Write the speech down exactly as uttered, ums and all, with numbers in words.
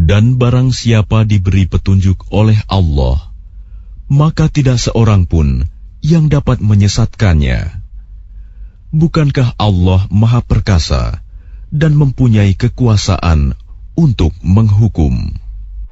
Dan barang siapa diberi petunjuk oleh Allah, maka tidak seorang pun yang dapat menyesatkannya. Bukankah Allah Maha Perkasa dan mempunyai kekuasaan untuk menghukum?